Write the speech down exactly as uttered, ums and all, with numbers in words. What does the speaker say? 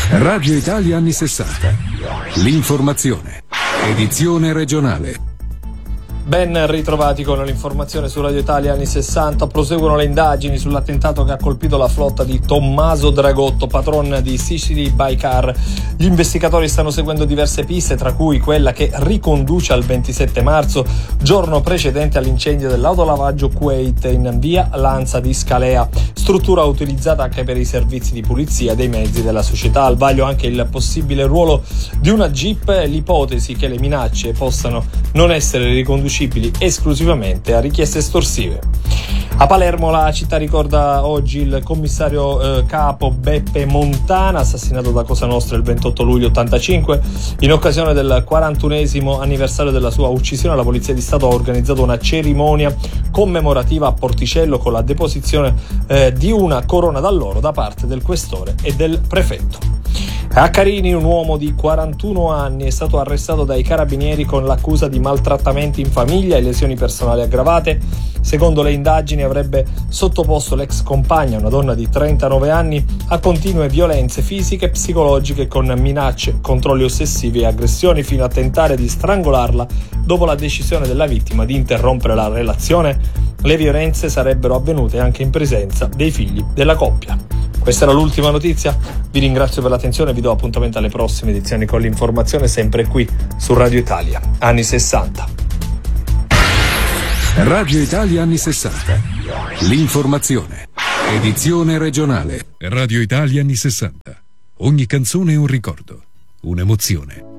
Radio Italia anni sessanta. L'informazione. Edizione regionale. Ben ritrovati con l'informazione su Radio Italia anni sessanta. Proseguono le indagini sull'attentato che ha colpito la flotta di Tommaso Dragotto, patron di Sicily Baykar. Gli investigatori stanno seguendo diverse piste, tra cui quella che riconduce al ventisette marzo, giorno precedente all'incendio dell'autolavaggio Kuwait in via Lanza di Scalea, struttura utilizzata anche per i servizi di pulizia dei mezzi della società. Al vaglio anche il possibile ruolo di una jeep e l'ipotesi che le minacce possano non essere riconducibili esclusivamente a richieste estorsive. A Palermo la città ricorda oggi il commissario eh, capo Beppe Montana, assassinato da Cosa Nostra il ventotto luglio ottantacinque. In occasione del quarantunesimo anniversario della sua uccisione, la Polizia di Stato ha organizzato una cerimonia commemorativa a Porticello con la deposizione eh, di una corona d'alloro da parte del questore e del prefetto. A Carini un uomo di quarantuno anni è stato arrestato dai carabinieri con l'accusa di maltrattamenti in famiglia e lesioni personali aggravate. Secondo le indagini avrebbe sottoposto l'ex compagna, una donna di trentanove anni, a continue violenze fisiche e psicologiche con minacce, controlli ossessivi e aggressioni fino a tentare di strangolarla dopo la decisione della vittima di interrompere la relazione. Le violenze sarebbero avvenute anche in presenza dei figli della coppia. Questa era l'ultima notizia, vi ringrazio per l'attenzione e vi do appuntamento alle prossime edizioni con l'informazione sempre qui su Radio Italia, anni sessanta. Radio Italia anni sessanta. L'informazione. Edizione regionale. Radio Italia anni sessanta. Ogni canzone è un ricordo, un'emozione.